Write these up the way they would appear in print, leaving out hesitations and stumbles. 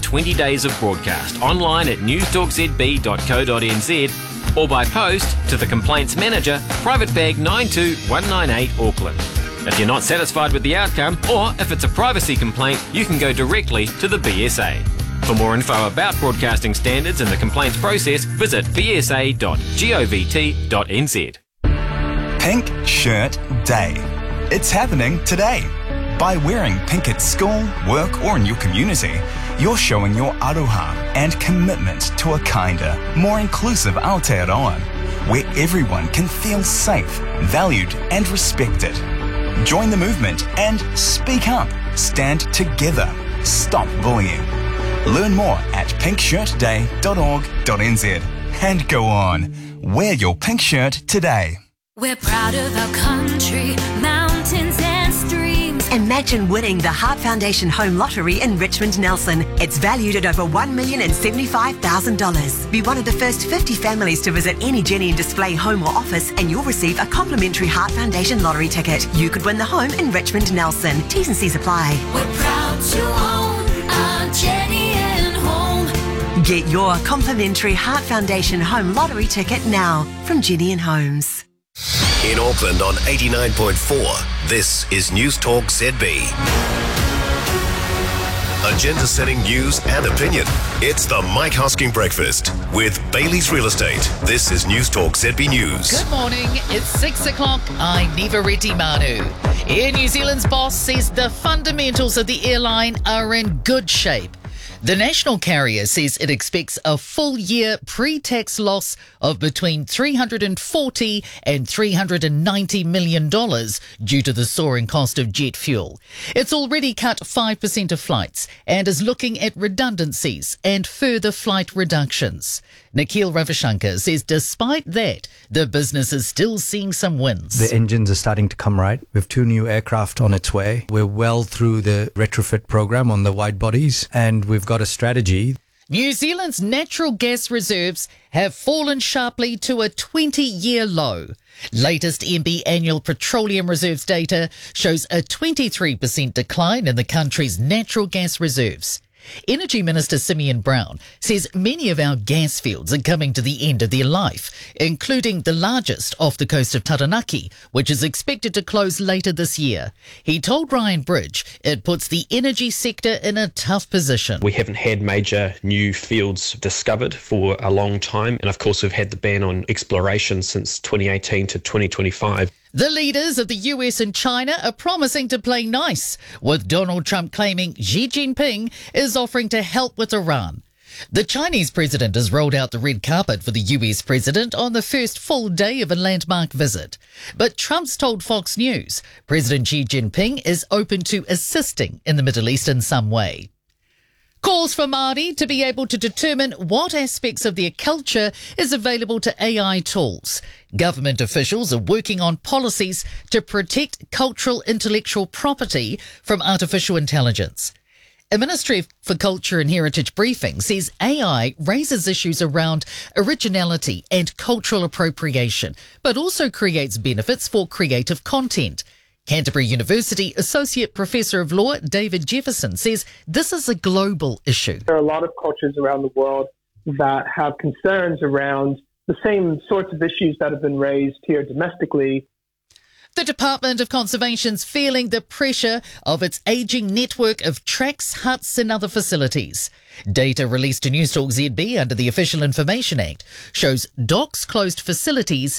20 days of broadcast online at newstalkzb.co.nz or by post to the Complaints Manager, Private Bag 92198 Auckland. If you're not satisfied with the outcome, or if it's a privacy complaint, you can go directly to the BSA. For more info about broadcasting standards and the complaints process, visit bsa.govt.nz. Pink Shirt Day. It's happening today. By wearing pink at school, work or in your community, you're showing your aroha and commitment to a kinder, more inclusive Aotearoa, where everyone can feel safe, valued and respected. Join the movement and speak up. Stand together. Stop bullying. Learn more at pinkshirtday.org.nz. And go on. Wear your pink shirt today. We're proud of our country, mountains and streams. Imagine winning the Heart Foundation Home Lottery in Richmond Nelson. It's valued at over $1,075,000. Be one of the first 50 families to visit any Jenny and Display home or office and you'll receive a complimentary Heart Foundation lottery ticket. You could win the home in Richmond Nelson. T's and C's apply. We're proud to own our Jenny and Home. Get your complimentary Heart Foundation Home Lottery ticket now from Jenny and Homes. In Auckland on 89.4, this is News Talk ZB. Agenda-setting news and opinion. It's the Mike Hosking Breakfast with Bailey's Real Estate. This is News Talk ZB News. Good morning. It's 6 o'clock. I'm Neva Retimanu. Air New Zealand's boss says the fundamentals of the airline are in good shape. The national carrier says it expects a full-year pre-tax loss of between $340 and $390 million due to the soaring cost of jet fuel. It's already cut 5% of flights and is looking at redundancies and further flight reductions. Nikhil Ravishankar says despite that, the business is still seeing some wins. The engines are starting to come right. We have 2 new aircraft on its way. We're well through the retrofit program on the wide bodies, and we've got a strategy. New Zealand's natural gas reserves have fallen sharply to a 20-year low. Latest MB annual petroleum reserves data shows a 23% decline in the country's natural gas reserves. Energy Minister Simeon Brown says many of our gas fields are coming to the end of their life, including the largest off the coast of Taranaki, which is expected to close later this year. He told Ryan Bridge it puts the energy sector in a tough position. We haven't had major new fields discovered for a long time, and of course we've had the ban on exploration since 2018 to 2025. The leaders of the US and China are promising to play nice, with Donald Trump claiming Xi Jinping is offering to help with Iran. The Chinese president has rolled out the red carpet for the US president on the first full day of a landmark visit. But Trump's told Fox News President Xi Jinping is open to assisting in the Middle East in some way. Calls for Māori to be able to determine what aspects of their culture is available to AI tools. Government officials are working on policies to protect cultural intellectual property from artificial intelligence. A Ministry for Culture and Heritage briefing says AI raises issues around originality and cultural appropriation, but also creates benefits for creative content. Canterbury University Associate Professor of Law David Jefferson says this is a global issue. There are a lot of cultures around the world that have concerns around the same sorts of issues that have been raised here domestically. The Department of Conservation's feeling the pressure of its ageing network of tracks, huts and other facilities. Data released to Newstalk ZB under the Official Information Act shows docks closed facilities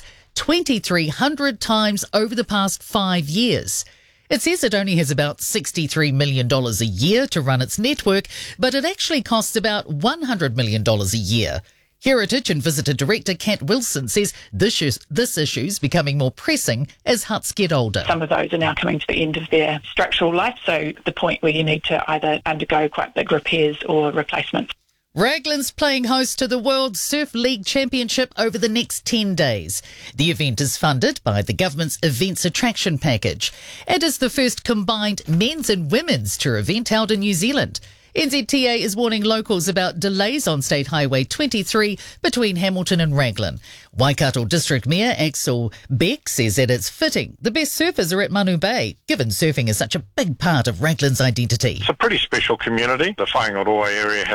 2,300 times over the past 5 years. It says it only has about $63 million a year to run its network, but it actually costs about $100 million a year. Heritage and Visitor Director Kat Wilson says this issue's becoming more pressing as huts get older. Some of those are now coming to the end of their structural life, so the point where you need to either undergo quite big repairs or replacements. Raglan's playing host to the World Surf League Championship over the next 10 days. The event is funded by the government's Events Attraction Package and is the first combined men's and women's tour event held in New Zealand. NZTA is warning locals about delays on State Highway 23 between Hamilton and Raglan. Waikato District Mayor Axel Beck says that it's fitting the best surfers are at Manu Bay, given surfing is such a big part of Raglan's identity. It's a pretty special community. The Whangaroa area has